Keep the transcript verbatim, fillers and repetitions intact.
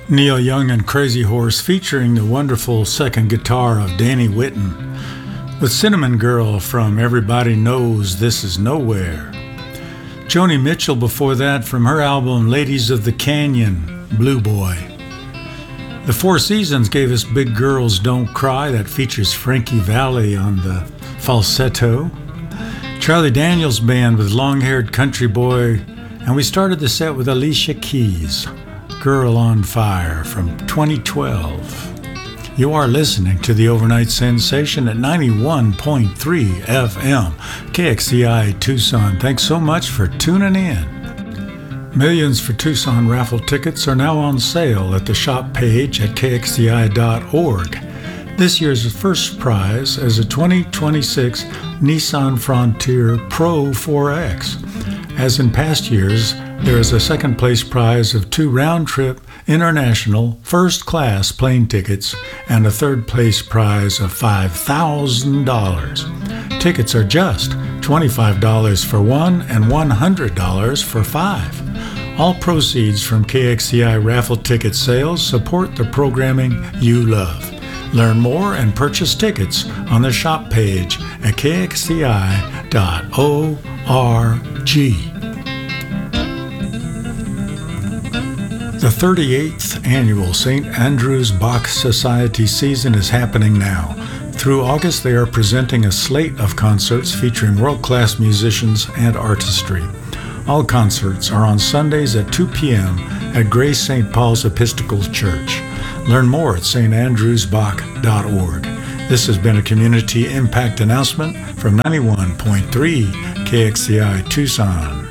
Neil Young and Crazy Horse featuring the wonderful second guitar of Danny Whitten, with Cinnamon Girl from Everybody Knows This Is Nowhere. Joni Mitchell before that from her album Ladies of the Canyon, Blue Boy. The Four Seasons gave us Big Girls Don't Cry, that features Frankie Valli on the falsetto. Charlie Daniels Band with Long-Haired Country Boy, and we started the set with Alicia Keys, Girl on Fire from twenty twelve. You are listening to the Overnight Sensation at ninety-one point three F M, K X C I Tucson. Thanks so much for tuning in. Millions for Tucson raffle tickets are now on sale at the shop page at K X C I dot org. This year's first prize is a twenty twenty-six Nissan Frontier Pro four X. As in past years, there is a second place prize of two round-trip international first-class plane tickets and a third place prize of five thousand dollars. Tickets are just twenty-five dollars for one and one hundred dollars for five. All proceeds from K X C I raffle ticket sales support the programming you love. Learn more and purchase tickets on the shop page at K X C I dot org. The thirty-eighth annual Saint Andrew's Bach Society season is happening now. Through August, they are presenting a slate of concerts featuring world-class musicians and artistry. All concerts are on Sundays at two p.m. at Grace Saint Paul's Episcopal Church. Learn more at st andrews bach dot org. This has been a community impact announcement from ninety-one point three K X C I Tucson.